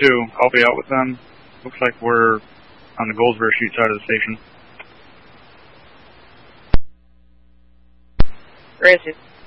2, copy out with them. Looks like we're on the Goldsboro Street side of the station. Where is it?